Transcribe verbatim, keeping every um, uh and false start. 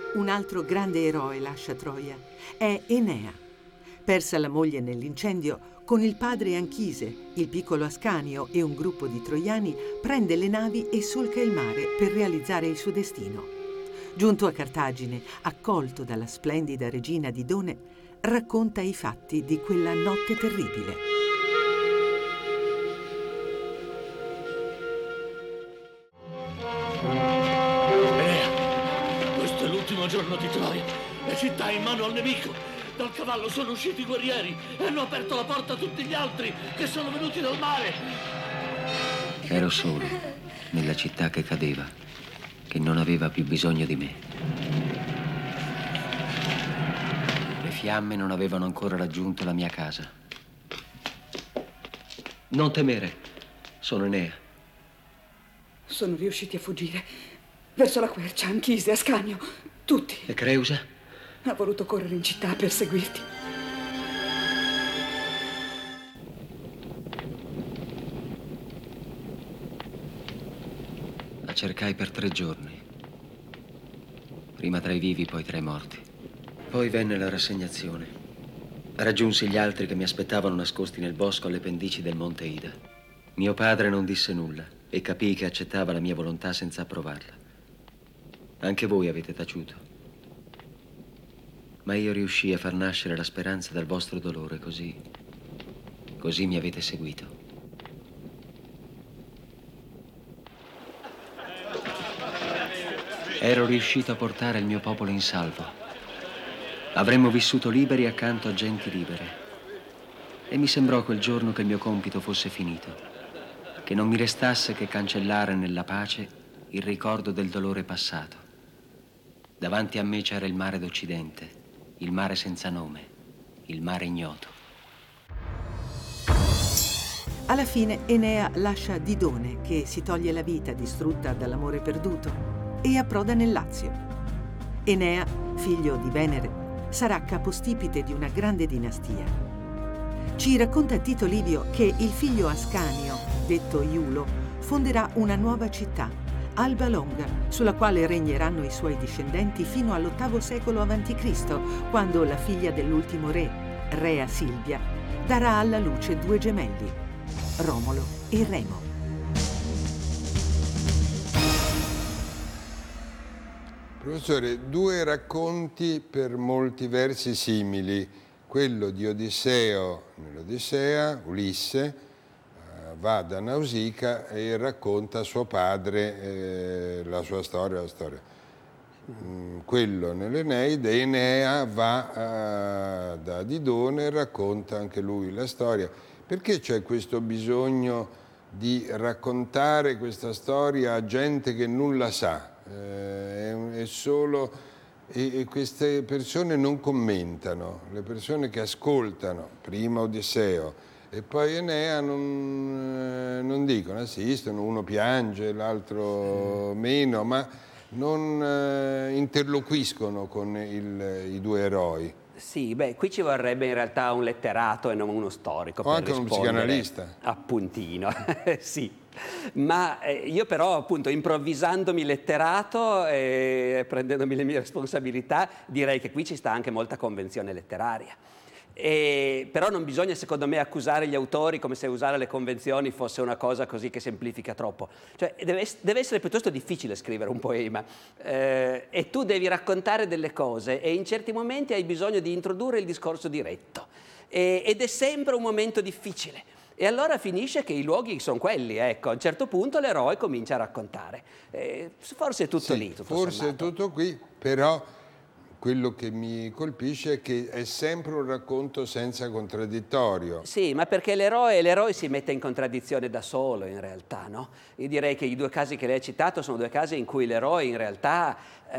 Un altro grande eroe lascia Troia. È Enea. Persa la moglie nell'incendio, con il padre Anchise, il piccolo Ascanio e un gruppo di troiani prende le navi e solca il mare per realizzare il suo destino. Giunto a Cartagine, accolto dalla splendida regina Didone, racconta i fatti di quella notte terribile. Enea, questo è l'ultimo giorno di Troia. La città è in mano al nemico. Dal cavallo sono usciti i guerrieri e hanno aperto la porta a tutti gli altri che sono venuti dal mare. Ero solo, nella città che cadeva, che non aveva più bisogno di me. Le fiamme non avevano ancora raggiunto la mia casa. Non temere, sono Enea. Sono riusciti a fuggire verso la quercia, Anchise, Ascanio, tutti. E Creusa? Ha voluto correre in città per seguirti. La cercai per tre giorni. Prima tra i vivi, poi tra i morti. Poi venne la rassegnazione. Raggiunsi gli altri che mi aspettavano nascosti nel bosco alle pendici del monte Ida. Mio padre non disse nulla e capii che accettava la mia volontà senza approvarla. Anche voi avete taciuto. Ma io riuscii a far nascere la speranza dal vostro dolore, così... così mi avete seguito. Ero riuscito a portare il mio popolo in salvo. Avremmo vissuto liberi accanto a genti libere. E mi sembrò quel giorno che il mio compito fosse finito, che non mi restasse che cancellare nella pace il ricordo del dolore passato. Davanti a me c'era il mare d'Occidente, il mare senza nome, il mare ignoto. Alla fine Enea lascia Didone, che si toglie la vita distrutta dall'amore perduto, e approda nel Lazio. Enea, figlio di Venere, sarà capostipite di una grande dinastia. Ci racconta Tito Livio che il figlio Ascanio, detto Iulo, fonderà una nuova città, Alba Longa, sulla quale regneranno i suoi discendenti fino all'ottavo secolo avanti Cristo, quando la figlia dell'ultimo re, Rea Silvia, darà alla luce due gemelli, Romolo e Remo. Professore, due racconti per molti versi simili, quello di Odisseo nell'Odissea, Ulisse, va da Nausicaa e racconta a suo padre eh, la sua storia, la storia. Mm, quello nell'Eneide, Enea va eh, da Didone e racconta anche lui la storia. Perché c'è questo bisogno di raccontare questa storia a gente che nulla sa? Eh, è, è solo... E, e queste persone non commentano, le persone che ascoltano, prima Odisseo, e poi Enea non, non dicono, assistono, uno piange, l'altro meno, ma non eh, interloquiscono con il, i due eroi. Sì, beh, qui ci vorrebbe in realtà un letterato e non uno storico. O per anche un psicanalista. Appuntino, sì. Ma eh, io però, appunto, improvvisandomi letterato e prendendomi le mie responsabilità, direi che qui ci sta anche molta convenzione letteraria. E, però non bisogna, secondo me, accusare gli autori come se usare le convenzioni fosse una cosa così che semplifica troppo. Cioè, deve, deve essere piuttosto difficile scrivere un poema eh, e tu devi raccontare delle cose e in certi momenti hai bisogno di introdurre il discorso diretto e, ed è sempre un momento difficile. E allora finisce che i luoghi sono quelli, ecco, a un certo punto l'eroe comincia a raccontare. Eh, forse è tutto sì, lì. Tutto forse sommato. è tutto qui, però quello che mi colpisce è che è sempre un racconto senza contraddittorio. Sì, ma perché l'eroe, l'eroe si mette in contraddizione da solo in realtà, no? Io direi che i due casi che lei ha citato sono due casi in cui l'eroe in realtà